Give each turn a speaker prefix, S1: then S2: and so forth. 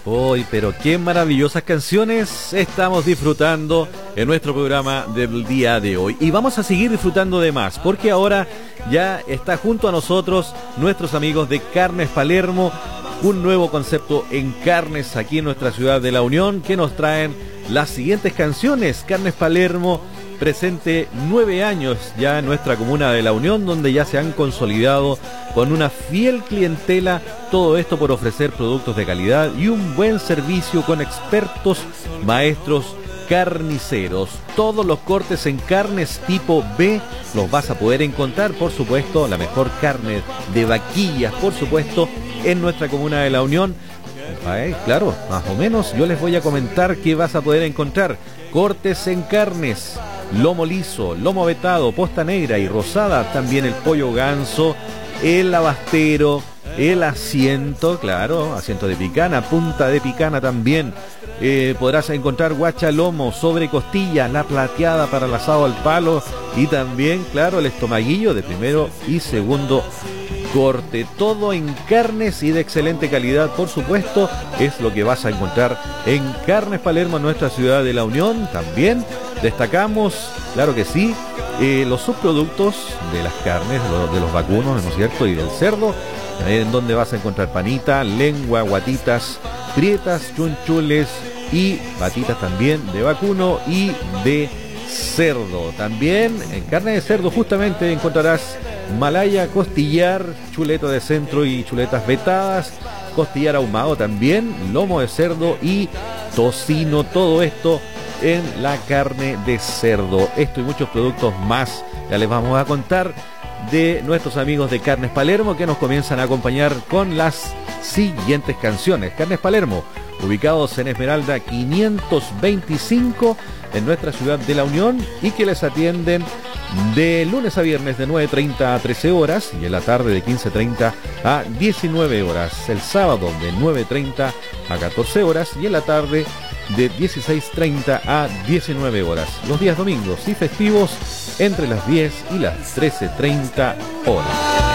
S1: Hoy, pero qué maravillosas canciones estamos disfrutando en nuestro programa del día de hoy. Y vamos a seguir disfrutando de más, porque ahora ya está junto a nosotros nuestros amigos de Carnes Palermo, un nuevo concepto en carnes aquí en nuestra ciudad de La Unión, que nos traen las siguientes canciones. Carnes Palermo, presente 9 años ya en nuestra comuna de La Unión, donde ya se han consolidado con una fiel clientela, todo esto por ofrecer productos de calidad y un buen servicio con expertos maestros carniceros. Todos los cortes en carnes tipo B los vas a poder encontrar, por supuesto, la mejor carne de vaquillas, por supuesto, en nuestra comuna de La Unión. Claro, más o menos yo les voy a comentar qué vas a poder encontrar. Cortes en carnes, lomo liso, lomo vetado, posta negra y rosada, también el pollo ganso, el abastero, el asiento, claro, asiento de picana, punta de picana también. Podrás encontrar guacha lomo, sobre costilla, la plateada para el asado al palo y también, claro, el estomaguillo de primero y segundo corte. Todo en carnes y de excelente calidad, por supuesto, es lo que vas a encontrar en Carnes Palermo, en nuestra ciudad de La Unión. También destacamos, claro que sí, los subproductos de las carnes, de los vacunos, ¿no es cierto?, y del cerdo, en donde vas a encontrar panita, lengua, guatitas, prietas, chunchules y batitas también de vacuno y de cerdo. También en carne de cerdo justamente encontrarás malaya, costillar, chuleta de centro y chuletas vetadas, costillar ahumado también, lomo de cerdo y tocino, todo esto en la carne de cerdo. Esto y muchos productos más ya les vamos a contar de nuestros amigos de Carnes Palermo, que nos comienzan a acompañar con las siguientes canciones. Carnes Palermo, ubicados en Esmeralda 525 en nuestra ciudad de La Unión, y que les atienden de lunes a viernes de 9:30 a 13 horas y en la tarde de 15:30 a 19 horas. El sábado de 9:30 a 14 horas y en la tarde de 16:30 a 19 horas. Los días domingos y festivos entre las 10 y las 13:30 horas.